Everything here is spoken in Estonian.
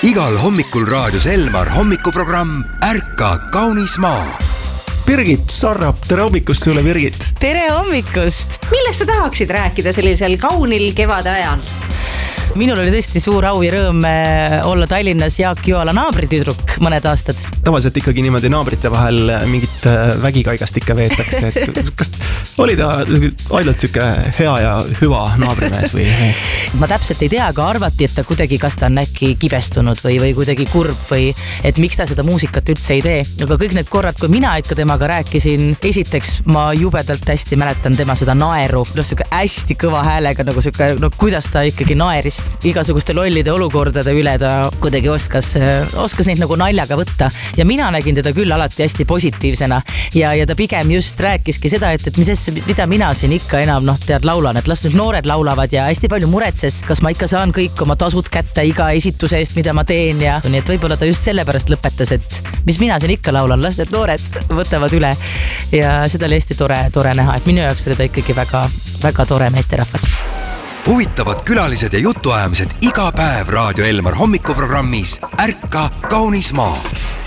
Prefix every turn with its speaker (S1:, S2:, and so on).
S1: Igal hommikul raadios Elmar hommikuprogramm Ärka kaunis maa.
S2: Birgit Sarrap, tere hommikust sulle, Birgit!
S3: Tere hommikust!
S4: Millest sa tahaksid rääkida sellisel kaunil kevade ajal?
S3: Minul oli tõesti suur au ja rõõm olla Tallinnas Jaak Joala naabritüdruk mõned aastad.
S2: Tavaliselt ikkagi niimoodi naabrite vahel mingit vägikaigast ikka veetakse. Kas oli ta ainult siuke hea ja hüva naabrimees või?
S3: Ma täpselt ei tea, aga arvati, et ta kuidagi, kas ta on äkki kibestunud või kuidagi kurb või et miks ta seda muusikat üldse ei tee. Aga kõik need korrad, kui mina ikka temaga rääkisin, esiteks ma jubedalt hästi mäletan tema seda naeru. Siuke hästi kõva häälega, nagu siuke, kuidas ta ikkagi naeris. Igasuguste lollide olukordade üle ta kuidagi oskas neid nagu naljaga võtta ja mina nägin teda küll alati hästi positiivsena ja ta pigem just rääkiski seda, et mida mina siin ikka enam laulan, et las nüüd noored laulavad ja hästi palju muretses, kas ma ikka saan kõik oma tasud kätte iga esituse eest, mida ma teen ja nii, et võib-olla ta just sellepärast lõpetas, et mis mina siin ikka laulan, las need noored võtavad üle ja seda oli hästi tore näha, et minu jaoks oli ta ikkagi väga, väga tore meesterahvas.
S1: Huvitavad külalised ja jutuajamised iga päev Raadio Elmar hommikuprogrammis Ärka kaunis maa.